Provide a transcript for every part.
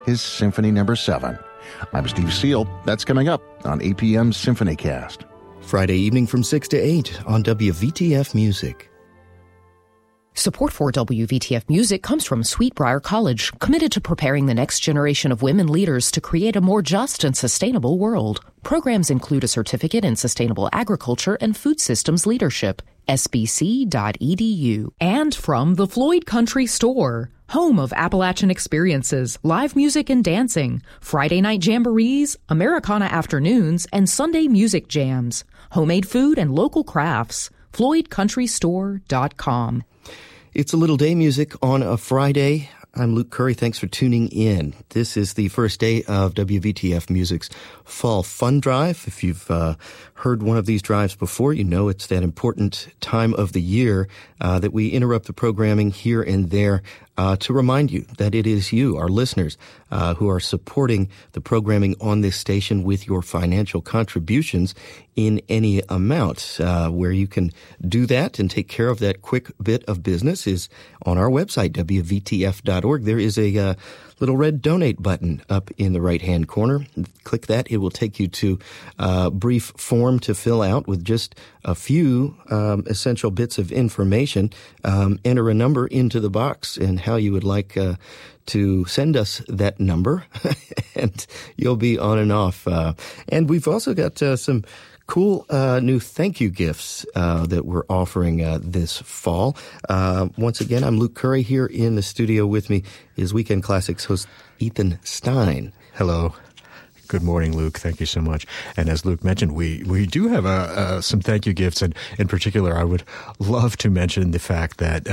his Symphony No. 7. I'm Steve Seal. That's coming up on APM SymphonyCast. Friday evening from 6 to 8 on WVTF Music. Support for WVTF Music comes from Sweetbriar College, committed to preparing the next generation of women leaders to create a more just and sustainable world. Programs include a certificate in sustainable agriculture and food systems leadership. sbc.edu. And from the Floyd Country Store, home of Appalachian experiences, live music and dancing, Friday night jamborees, Americana afternoons, and Sunday music jams, homemade food and local crafts. FloydCountryStore.com. It's a little day music on a Friday. I'm Luke Curry. Thanks for tuning in. This is the first day of WVTF Music's Fall Fun Drive. If you've heard one of these drives before, you know it's that important time of the year that we interrupt the programming here and there to remind you that it is you, our listeners, who are supporting the programming on this station with your financial contributions in any amount. Where you can do that and take care of that quick bit of business is on our website, WVTF.org. There is a little red donate button up in the right-hand corner. Click that. It will take you to a brief form to fill out with just a few essential bits of information. Enter a number into the box and how you would like to send us that number, and you'll be on and off. And we've also got some cool new thank you gifts that we're offering this fall. Once again, I'm Luke Curry. Here in the studio with me is Weekend Classics host Ethan Stein. Hello. Good morning, Luke. Thank you so much. And as Luke mentioned, we do have some thank you gifts. And in particular, I would love to mention the fact that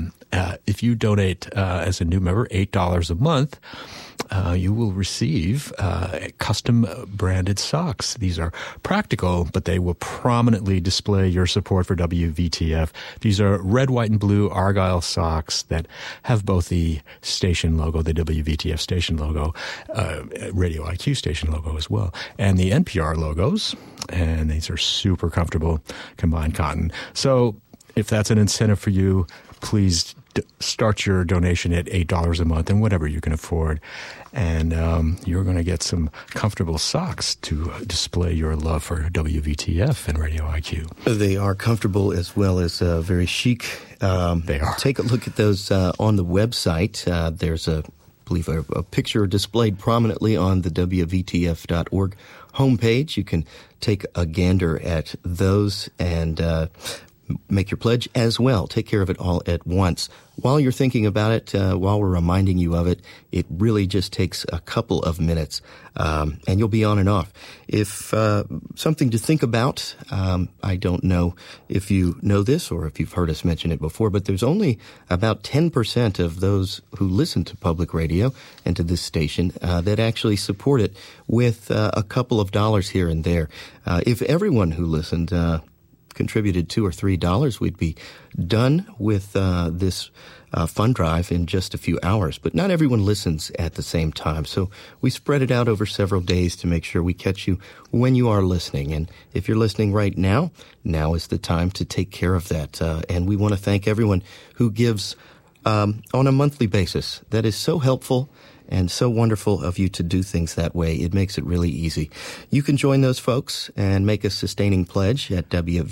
if you donate as a new member $8 a month, you will receive custom branded socks. These are practical, but they will prominently display your support for WVTF. These are red, white, and blue Argyle socks that have both the station logo, the WVTF station logo, Radio IQ station logo as well, and the NPR logos. And these are super comfortable combined cotton. So if that's an incentive for you, please start your donation at $8 a month and whatever you can afford. And you're going to get some comfortable socks to display your love for WVTF and Radio IQ. They are comfortable as well as very chic. They are. Take a look at those on the website. There's a picture displayed prominently on the WVTF.org homepage. You can take a gander at those and make your pledge as well. Take care of it all at once. While you're thinking about it, while we're reminding you of it, it really just takes a couple of minutes, and you'll be on and off. If something to think about, I don't know if you know this or if you've heard us mention it before, but there's only about 10% of those who listen to public radio and to this station that actually support it with a couple of dollars here and there. If everyone who listened contributed $2 or $3, we'd be done with this fund drive in just a few hours. But not everyone listens at the same time, so we spread it out over several days to make sure we catch you when you are listening. And if you're listening right now, now is the time to take care of that. And we want to thank everyone who gives on a monthly basis. That is so helpful and so wonderful of you to do things that way. It makes it really easy. You can join those folks and make a sustaining pledge at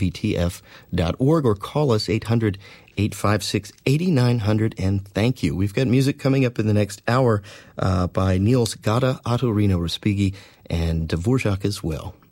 WVTF.org or call us 800-856-8900 and thank you. We've got music coming up in the next hour by Niels Gade, Otto Rino Respighi, and Dvorak as well.